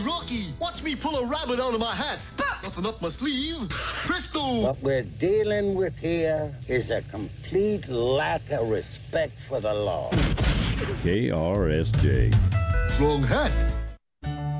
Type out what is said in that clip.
Rocky, watch me pull a rabbit out of my hat. Nothing up my sleeve. Presto! What we're dealing with here is a complete lack of respect for the law. KRSJ. Wrong hat.